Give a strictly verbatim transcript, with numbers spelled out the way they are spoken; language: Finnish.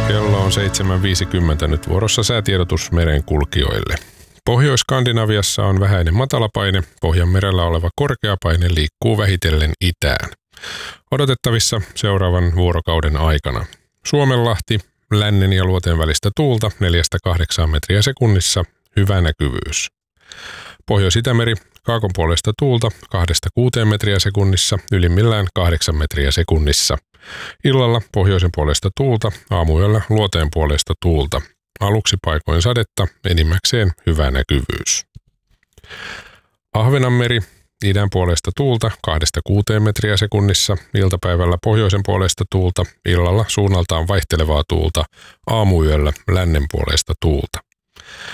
Kello on seitsemän viisikymmentä, nyt vuorossa säätiedotus merenkulkijoille. Pohjois-Skandinaviassa on vähäinen matalapaine, Pohjanmerellä oleva korkeapaine liikkuu vähitellen itään. Odotettavissa seuraavan vuorokauden aikana. Suomenlahti, lännen ja luoteen välistä tuulta neljästä kahdeksaan metriä sekunnissa, hyvä näkyvyys. Pohjois-Itämeri, kaakon puolesta tuulta kahdesta kuuteen metriä sekunnissa, ylimmillään kahdeksan metriä sekunnissa. Illalla pohjoisen puolesta tuulta, aamuyöllä luoteen puolesta tuulta. Aluksi paikoin sadetta, enimmäkseen hyvä näkyvyys. Ahvenanmeri, idän puolesta tuulta kahdesta kuuteen metriä sekunnissa, iltapäivällä pohjoisen puolesta tuulta, illalla suunnaltaan vaihtelevaa tuulta, aamuyöllä lännen puolesta tuulta.